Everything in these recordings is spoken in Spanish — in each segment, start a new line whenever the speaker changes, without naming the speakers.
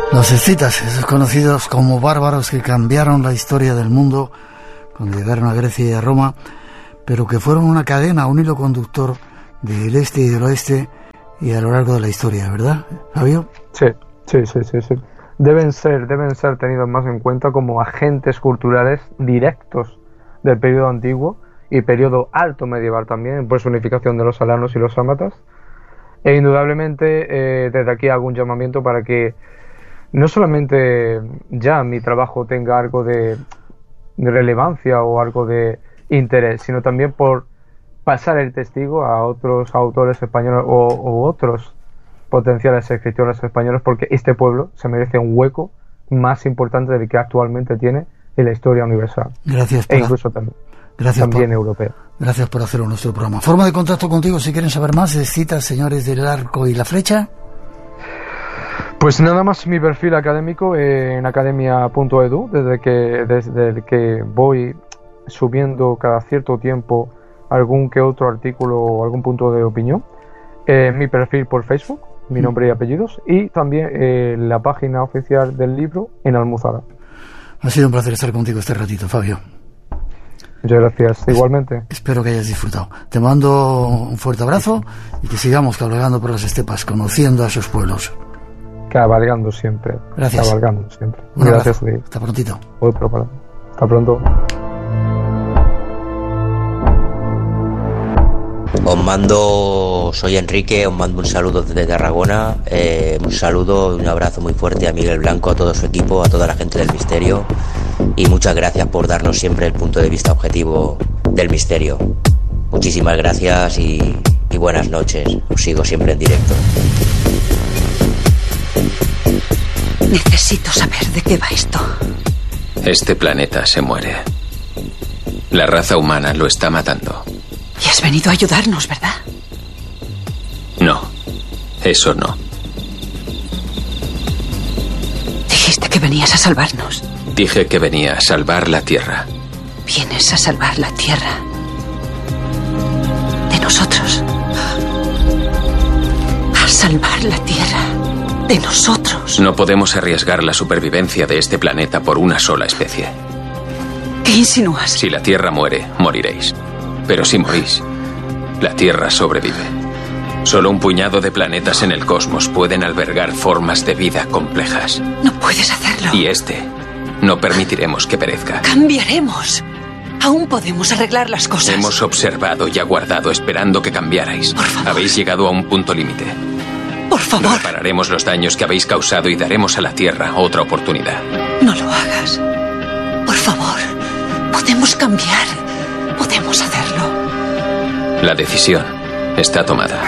Los escitas, esos conocidos como bárbaros que cambiaron la historia del mundo cuando llegaron a Grecia y a Roma, pero que fueron una cadena, un hilo conductor del este y del oeste y a lo largo de la historia, ¿verdad, Fabio?
Sí. Deben ser tenidos más en cuenta como agentes culturales directos del periodo antiguo y periodo alto medieval también, por su unificación de los alanos y los sámatas. E indudablemente desde aquí hago un llamamiento para que no solamente ya mi trabajo tenga algo de relevancia o algo de interés, sino también por pasar el testigo a otros autores españoles o otros potenciales escritores españoles, porque este pueblo se merece un hueco más importante del que actualmente tiene en la historia universal.
Gracias
e incluso también europea. Gracias
por hacerlo en nuestro programa. Forma de contacto contigo si quieren saber más de Citas, Señores del Arco y la Flecha.
Pues nada más mi perfil académico en academia.edu, desde el que voy subiendo cada cierto tiempo algún que otro artículo o algún punto de opinión. Mi perfil por Facebook, mi nombre y apellidos, y también la página oficial del libro en Almuzara.
Ha sido un placer estar contigo este ratito, Fabio.
Muchas gracias, igualmente.
Espero que hayas disfrutado. Te mando un fuerte abrazo y que sigamos cabalgando por las estepas, conociendo a esos pueblos.
Cabalgando siempre.
Gracias.
Cabalgando siempre.
Gracias. Hasta prontito.
Hasta pronto.
Soy Enrique, os mando un saludo desde Tarragona, un saludo y un abrazo muy fuerte a Miguel Blanco, a todo su equipo, a toda la gente del misterio, y muchas gracias por darnos siempre el punto de vista objetivo del misterio. Muchísimas gracias y buenas noches, os sigo siempre en directo.
Necesito saber de qué va esto.
Este planeta se muere. La raza humana lo está matando.
Y has venido a ayudarnos, ¿verdad?
No, eso no.
Dijiste que venías a salvarnos.
Dije que venía a salvar la Tierra.
Vienes a salvar la Tierra. De nosotros. A salvar la Tierra. De nosotros.
No podemos arriesgar la supervivencia de este planeta por una sola especie.
¿Qué insinúas?
Si la Tierra muere, moriréis. Pero si morís, la Tierra sobrevive. Solo un puñado de planetas en el cosmos pueden albergar formas de vida complejas.
No puedes hacerlo.
Y no permitiremos que perezca.
Cambiaremos. Aún podemos arreglar las cosas.
Hemos observado y aguardado esperando que cambiarais.
Por favor.
Habéis llegado a un punto límite.
Por favor.
Repararemos los daños que habéis causado y daremos a la Tierra otra oportunidad.
No lo hagas. Por favor. Podemos cambiar. Podemos hacerlo.
La decisión está tomada.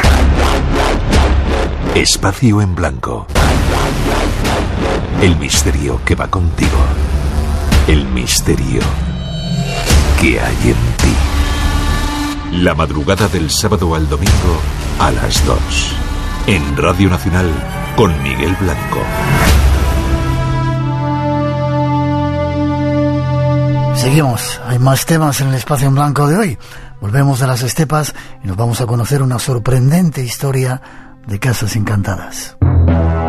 Espacio en Blanco. El misterio que va contigo. El misterio que hay en ti. La madrugada del sábado al domingo a las 2. En Radio Nacional con Miguel Blanco.
Seguimos, hay más temas en el Espacio en Blanco de hoy. Volvemos de las estepas y nos vamos a conocer una sorprendente historia de casas encantadas.